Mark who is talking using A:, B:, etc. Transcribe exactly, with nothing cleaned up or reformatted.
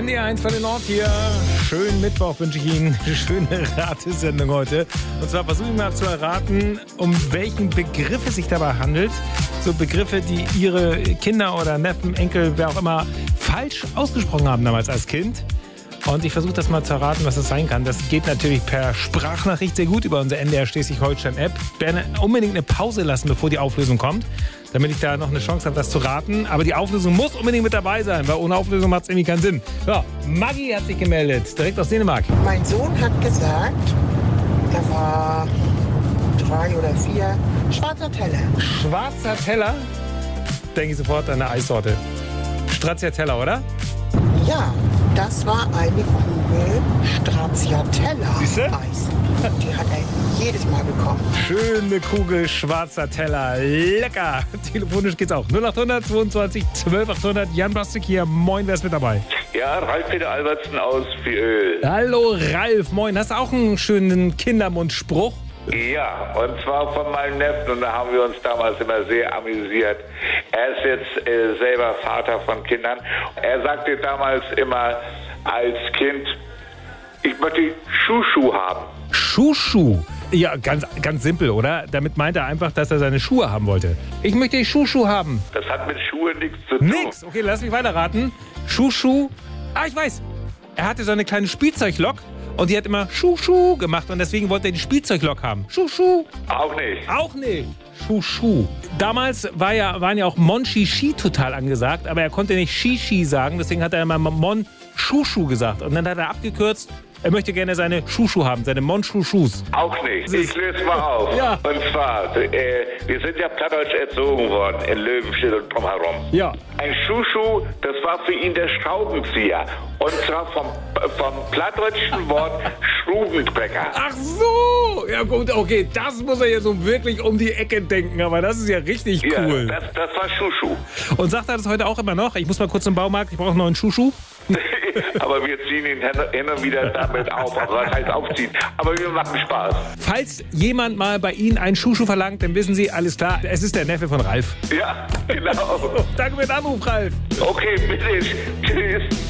A: N D R eins von den Nord hier. Schönen Mittwoch wünsche ich Ihnen. Schöne Ratesendung heute. Und zwar versuche ich mal zu erraten, um welchen Begriff es sich dabei handelt. So Begriffe, die Ihre Kinder oder Neffen, Enkel, wer auch immer, falsch ausgesprochen haben damals als Kind. Und ich versuche das mal zu erraten, was das sein kann. Das geht natürlich per Sprachnachricht sehr gut über unsere N D R Schleswig-Holstein-App. Ich werde unbedingt eine Pause lassen, bevor die Auflösung kommt, damit ich da noch eine Chance habe, das zu raten. Aber die Auflösung muss unbedingt mit dabei sein, weil ohne Auflösung macht es irgendwie keinen Sinn. Ja, Maggie hat sich gemeldet, direkt aus Dänemark.
B: Mein Sohn hat gesagt, er war drei oder vier, schwarzer Teller.
A: Schwarzer Teller? Denke ich sofort an eine Eissorte. Stracciatella, oder?
B: Ja, das war eine Kugel Stracciatella
A: Siehste?
B: Eis. Die hat er jedes Mal bekommen.
A: Schöne Kugel schwarzer Teller. Lecker. Telefonisch geht's auch. null acht hundert zweiundzwanzig zwölf achthundert. Jan Bastik hier. Moin, wer ist mit dabei?
C: Ja, Ralf-Peter Albertsen aus Viöl.
A: Hallo Ralf, moin. Hast du auch einen schönen Kindermundspruch?
C: Ja, und zwar von meinem Neffen, und da haben wir uns damals immer sehr amüsiert. Er ist jetzt äh, selber Vater von Kindern. Er sagte damals immer als Kind, ich möchte Schuhschuh haben.
A: Schuhschuh. Ja, ganz, ganz simpel, oder? Damit meint er einfach, dass er seine Schuhe haben wollte. Ich möchte Schuhschuh haben.
C: Das hat mit Schuhe nichts zu tun.
A: Nix. Okay, lass mich weiterraten. Schuhschuh. Ah, ich weiß. Er hatte so eine kleine Spielzeuglok und die hat immer Schuh-Schuh gemacht und deswegen wollte er die Spielzeuglok haben. Schuh-Schuh.
C: Auch nicht.
A: Auch nicht. Schuh-Schuh. Damals war ja, waren ja auch Mon-Chi-Chi total angesagt, aber er konnte nicht Shishi sagen, deswegen hat er immer Mon-Schuh-Schuh gesagt. Und dann hat er abgekürzt, er möchte gerne seine Schuh-Schuh haben, seine Mon-Schuh-Schuhs.
C: Auch nicht. Ich löse mal auf.
A: Ja.
C: Und zwar, äh, wir sind ja plattdeutsch erzogen worden in Löwenstedt und drumherum.
A: Ja.
C: Ein Schuhschuh, das war für ihn der Schraubenzieher. Und zwar vom, vom plattdeutschen Wort Schrubentrecker.
A: Ach so. Ja gut, okay, das muss er jetzt so wirklich um die Ecke denken, aber das ist ja richtig cool.
C: Ja, das, das war Schuhschuh.
A: Und sagt er das heute auch immer noch? Ich muss mal kurz zum Baumarkt, ich brauche noch einen Schuhschuh.
C: Aber wir ziehen ihn hin und wieder damit auf. Also das heißt aufziehen. Aber wir machen Spaß.
A: Falls jemand mal bei Ihnen einen Schuhschuh verlangt, dann wissen Sie, alles klar, es ist der Neffe von Ralf.
C: Ja, genau.
A: Danke für den Anruf, Ralf.
C: Okay, bitte. Tschüss.